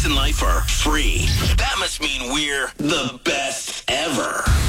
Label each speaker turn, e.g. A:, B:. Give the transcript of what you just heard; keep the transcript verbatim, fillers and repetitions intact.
A: in life are free. That must mean we're the best ever.